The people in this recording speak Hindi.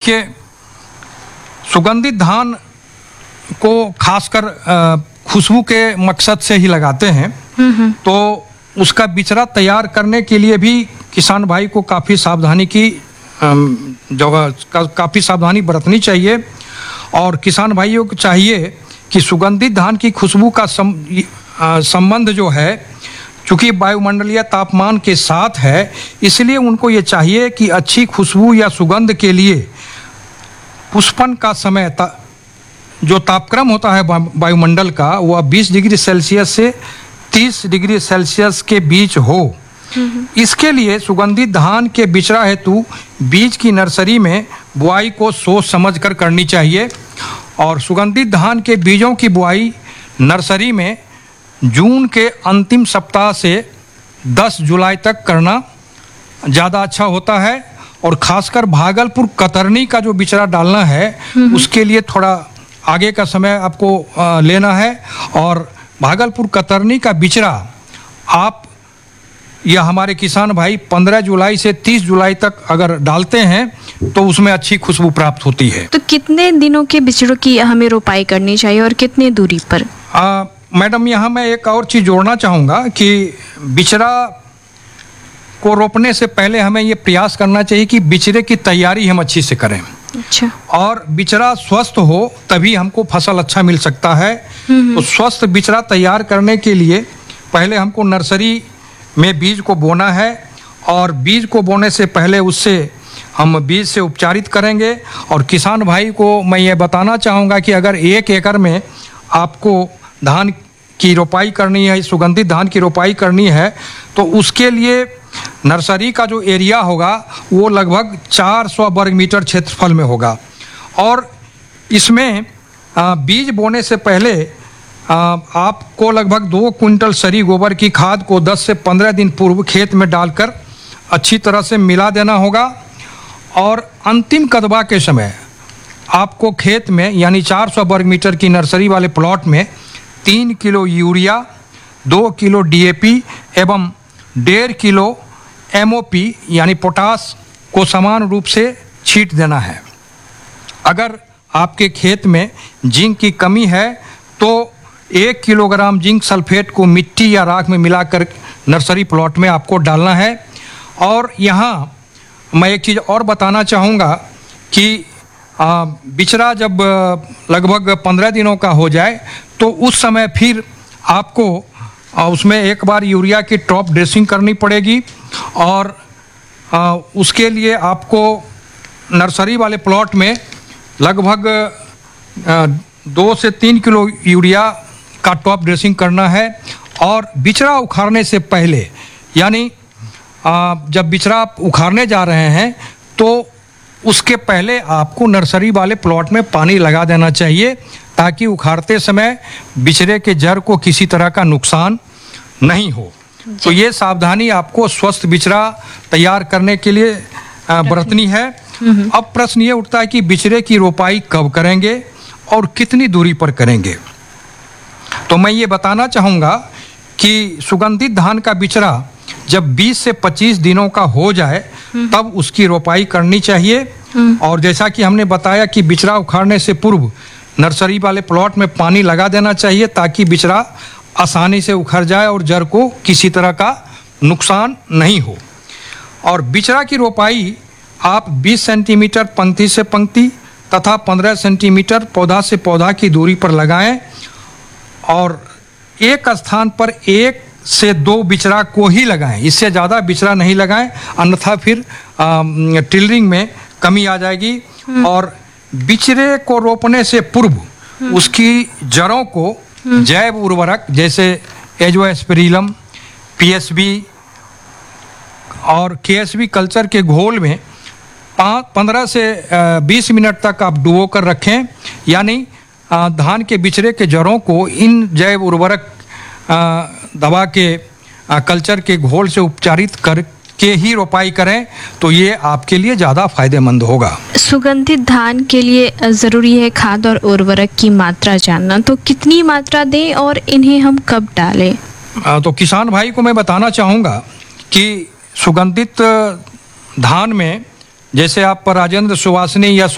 देखिए, सुगंधित धान को खासकर खुशबू के मकसद से ही लगाते हैं। तो उसका बिचरा तैयार करने के लिए भी किसान भाई को काफ़ी सावधानी बरतनी चाहिए। और किसान भाइयों को चाहिए कि सुगंधित धान की खुशबू का संबंध जो है, चूँकि वायुमंडलीय तापमान के साथ है, इसलिए उनको ये चाहिए कि अच्छी खुशबू या सुगंध के लिए पुष्पन का समय जो तापक्रम होता है वायुमंडल का, वह 20 डिग्री सेल्सियस से 30 डिग्री सेल्सियस के बीच हो। इसके लिए सुगंधित धान के बिचरा हेतु बीज की नर्सरी में बुआई को सोच समझ कर करनी चाहिए। और सुगंधित धान के बीजों की बुआई नर्सरी में जून के अंतिम सप्ताह से 10 जुलाई तक करना ज़्यादा अच्छा होता है। और ख़ासकर भागलपुर कतरनी का जो बिचरा डालना है, उसके लिए थोड़ा आगे का समय आपको लेना है। और भागलपुर कतरनी का बिचरा आप या हमारे किसान भाई 15 जुलाई से 30 जुलाई तक अगर डालते हैं तो उसमें अच्छी खुशबू प्राप्त होती है। तो कितने दिनों के बिचड़ों की हमें रोपाई करनी चाहिए और कितने दूरी पर? मैडम, यहाँ मैं एक और चीज़ जोड़ना चाहूँगा कि बिचरा को रोपने से पहले हमें ये प्रयास करना चाहिए कि बिचरे की तैयारी हम अच्छी से करें। अच्छा। और बिचरा स्वस्थ हो तभी हमको फसल अच्छा मिल सकता है। तो स्वस्थ बिचरा तैयार करने के लिए पहले हमको नर्सरी में बीज को बोना है। और बीज को बोने से पहले उससे हम बीज से उपचारित करेंगे। और किसान भाई को मैं ये बताना चाहूँगा कि अगर 1 एकड़ में आपको धान की रोपाई करनी है, सुगंधित धान की रोपाई करनी है, तो उसके लिए नर्सरी का जो एरिया होगा वो लगभग 400 वर्ग मीटर क्षेत्रफल में होगा। और इसमें बीज बोने से पहले आपको लगभग 2 क्विंटल सरी गोबर की खाद को 10 से 15 दिन पूर्व खेत में डालकर अच्छी तरह से मिला देना होगा। और अंतिम कदबा के समय आपको खेत में यानी 400 वर्ग मीटर की नर्सरी वाले प्लॉट में 3 किलो यूरिया, 2 किलो DAP एवं 1.5 किलो MOP यानी पोटास को समान रूप से छींट देना है। अगर आपके खेत में जिंक की कमी है तो 1 किलोग्राम जिंक सल्फेट को मिट्टी या राख में मिलाकर नर्सरी प्लॉट में आपको डालना है। और यहाँ मैं एक चीज़ और बताना चाहूँगा कि बिचरा जब लगभग 15 दिनों का हो जाए तो उस समय फिर आपको उसमें एक बार यूरिया की टॉप ड्रेसिंग करनी पड़ेगी। और उसके लिए आपको नर्सरी वाले प्लॉट में लगभग 2 से 3 किलो यूरिया का टॉप ड्रेसिंग करना है। और बिचरा उखाड़ने से पहले यानी जब बिचरा आप उखाड़ने जा रहे हैं तो उसके पहले आपको नर्सरी वाले प्लॉट में पानी लगा देना चाहिए, ताकि उखाड़ते समय बिचरे के जड़ को किसी तरह का नुकसान नहीं हो। तो ये सावधानी आपको स्वस्थ बिचरा तैयार करने के लिए बरतनी है। अब प्रश्न ये उठता है कि बिचरे की रोपाई कब करेंगे और कितनी दूरी पर करेंगे। तो मैं ये बताना चाहूँगा कि सुगंधित धान का बिचरा जब 20 से 25 दिनों का हो जाए तब उसकी रोपाई करनी चाहिए। और जैसा कि हमने बताया कि बिचरा उखाड़ने से पूर्व नर्सरी वाले प्लॉट में पानी लगा देना चाहिए, ताकि बिचरा आसानी से उखड़ जाए और जड़ को किसी तरह का नुकसान नहीं हो। और बिचरा की रोपाई आप 20 सेंटीमीटर पंक्ति से पंक्ति तथा 15 सेंटीमीटर पौधा से पौधा की दूरी पर लगाएं। और एक स्थान पर 1 से 2 बिचरा को ही लगाएं, इससे ज़्यादा बिचरा नहीं लगाएं, अन्यथा फिर टिलरिंग में कमी आ जाएगी। और बिचरे को रोपने से पूर्व उसकी जड़ों को जैव उर्वरक जैसे एजोस्पेरिलम, PSB और KSB कल्चर के घोल में 15 से 20 मिनट तक आप डुबो कर रखें। यानी धान के बिचरे के जड़ों को इन जैव उर्वरक दवा के कल्चर के घोल से उपचारित करके ही रोपाई करें, तो ये आपके लिए ज़्यादा फायदेमंद होगा। सुगंधित धान के लिए ज़रूरी है खाद और उर्वरक की मात्रा जानना, तो कितनी मात्रा दें और इन्हें हम कब डालें? तो किसान भाई को मैं बताना चाहूँगा कि सुगंधित धान में जैसे आप राजेंद्र सुवासनी या